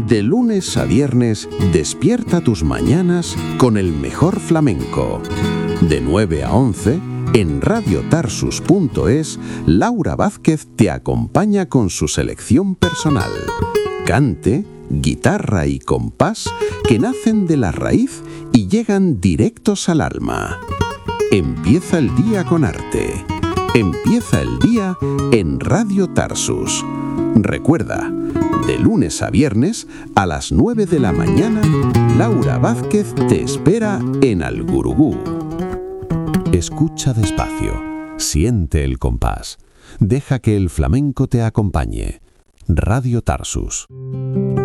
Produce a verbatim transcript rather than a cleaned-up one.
De lunes a viernes, despierta tus mañanas con el mejor flamenco. De nueve a once, en radio tarsus punto es, Laura Vázquez te acompaña con su selección personal. Cante, guitarra y compás que nacen de la raíz y llegan directos al alma. Empieza el día con arte. Empieza el día en Radio Tarsus. Recuerda, de lunes a viernes a las nueve de la mañana, Laura Vázquez te espera en Algurugú. Escucha despacio, siente el compás, deja que el flamenco te acompañe. Radio Tarsus.